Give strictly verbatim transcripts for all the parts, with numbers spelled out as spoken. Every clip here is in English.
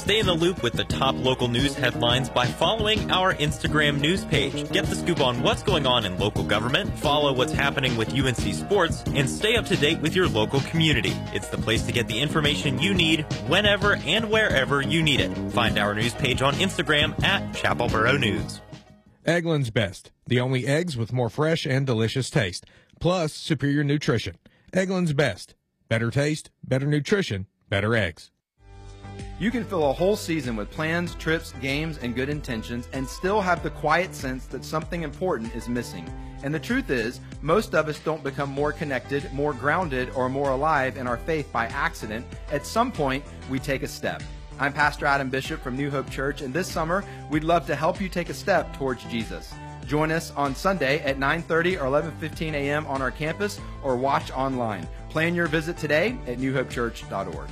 Stay in the loop with the top local news headlines by following our Instagram news page. Get the scoop on what's going on in local government, follow what's happening with U N C sports, and stay up to date with your local community. It's the place to get the information you need whenever and wherever you need it. Find our news page on Instagram at Chapelboro News. Eggland's Best, the only eggs with more fresh and delicious taste, plus superior nutrition. Eggland's Best, better taste, better nutrition, better eggs. You can fill a whole season with plans, trips, games, and good intentions and still have the quiet sense that something important is missing. And the truth is, most of us don't become more connected, more grounded, or more alive in our faith by accident. At some point, we take a step. I'm Pastor Adam Bishop from New Hope Church, and this summer, we'd love to help you take a step towards Jesus. Join us on Sunday at nine thirty or eleven fifteen a.m. on our campus or watch online. Plan your visit today at new hope church dot org.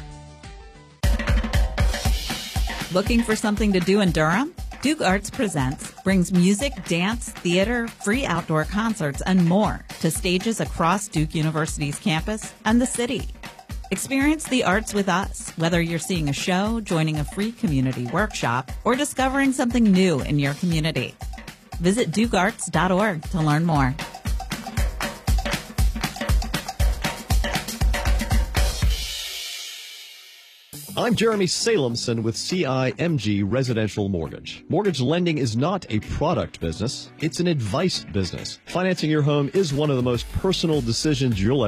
Looking for something to do in Durham? Duke Arts Presents brings music, dance, theater, free outdoor concerts, and more to stages across Duke University's campus and the city. Experience the arts with us, whether you're seeing a show, joining a free community workshop, or discovering something new in your community. Visit duke arts dot org to learn more. I'm Jeremy Salemson with C I M G Residential Mortgage. Mortgage lending is not a product business, it's an advice business. Financing your home is one of the most personal decisions you'll ever